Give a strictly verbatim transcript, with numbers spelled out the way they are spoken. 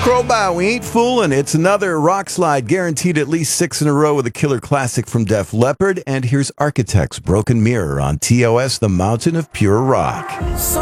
Crowbar, we ain't fooling. It's another rock slide, guaranteed at least six in a row with a killer classic from Def Leppard. And here's Architects, Broken Mirror on T O S, the Mountain of Pure Rock.